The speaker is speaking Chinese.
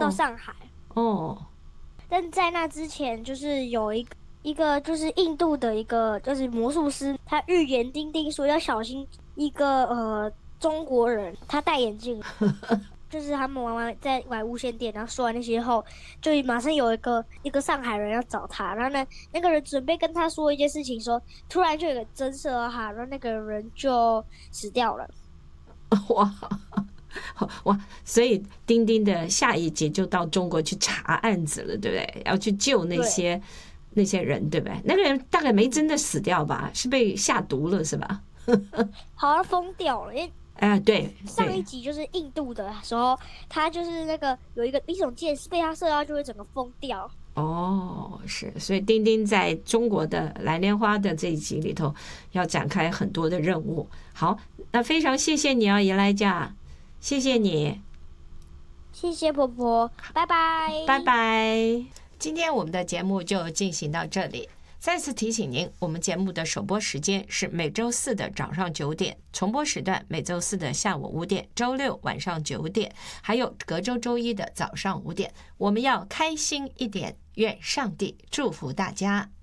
到上海。 哦， 但在那之前，就是有一个就是印度的一个就是魔术师，他预言丁丁说要小心一个中国人，他戴眼镜，就是他们在玩无线电，然后说完那些后，就马上有一个上海人要找他，然后呢，那个人准备跟他说一件事情说，突然就有个增色哈，然后那个人就死掉了。 哇哇！所以丁丁的下一集就到中国去查案子了，对不对？要去救对， 那些人，对不对？那个人大概没嗯， 真的死掉吧？是被下毒了，是吧？ 好像疯掉了，因为哎，对上一对， 集就是印度的时候，他就是那个有一种箭被他射到就会整个疯掉。 哦，是，所以丁丁在中国的蓝莲花的这一集里头要展开很多的任务。好，那非常谢谢你啊，耶来佳，谢谢你， 谢谢婆婆，拜拜。 拜拜。今天我们的节目就进行到这里。再次提醒您，我们节目的首播时间是每周四的早上9点，重播时段每周四的下午5点，周六晚上9点，还有隔周周一的早上5点。我们要开心一点，愿上帝祝福大家。